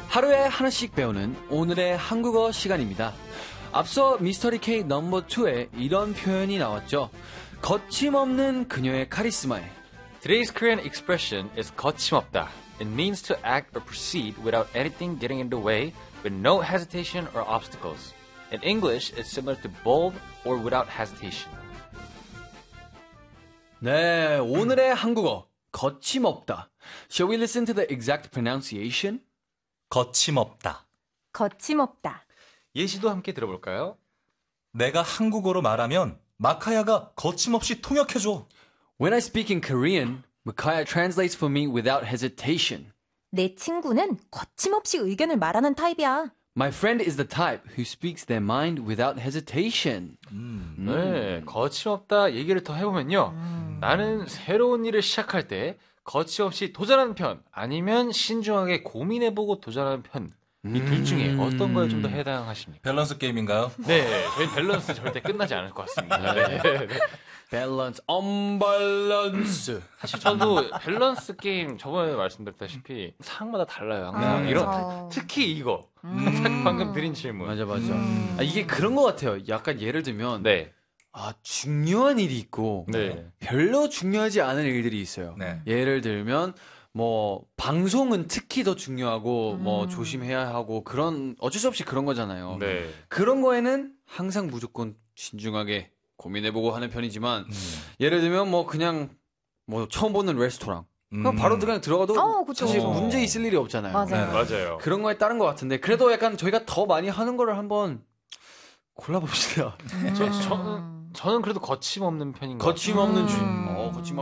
하루에 하나씩 배우는 오늘의 한국어 시간입니다. 앞서 미스터리 K 넘버 2에 이런 표현이 나왔죠. 거침없는 그녀의 카리스마에. Today's Korean expression is 거침없다. It means to act or proceed without anything getting in the way, with no hesitation or obstacles. In English, it's similar to bold or without hesitation. 네, 오늘의 한국어 거침없다. Shall we listen to the exact pronunciation? 거침없다. 거침없다. 예시도 함께 들어볼까요? 내가 한국어로 말하면 마카야가 거침없이 통역해줘. When I speak in Korean, Micaiah translates for me without hesitation. 내 친구는 거침없이 의견을 말하는 타입이야. My friend is the type who speaks their mind without hesitation. 네, 거침없다 얘기를 더 해보면요. 나는 새로운 일을 시작할 때 거침없이 도전하는 편, 아니면 신중하게 고민해보고 도전하는 편. 이 둘 중에 어떤 거에 좀 더 해당하십니까? 밸런스 게임인가요? 네, 저희 밸런스 절대 끝나지 않을 것 같습니다. 네. Balance, unbalance. 사실 저도 밸런스 게임 저번에 말씀드렸다시피 상마다 달라요. 항상 이런 특히 이거 방금 드린 질문. 맞아. 이게 그런 것 같아요. 약간 예를 들면 네. 중요한 일이 있고 네. 별로 중요하지 않은 일들이 있어요. 네. 예를 들면 뭐 방송은 특히 더 중요하고 뭐 조심해야 하고 그런 어쩔 수 없이 그런 거잖아요. 네. 그런 거에는 항상 무조건 신중하게 고민해보고 하는 편이지만 예를 들면 뭐 그냥 뭐 처음 보는 레스토랑 그냥 바로 그냥 들어가도 그쵸. 사실 문제 있을 일이 없잖아요. 맞아요. 네. 맞아요. 그런 거에 따른 것 같은데 그래도 약간 저희가 더 많이 하는 거를 한번 골라봅시다. 저는 그래도 거침없는 편인 것 같아요. 거침없는 거침없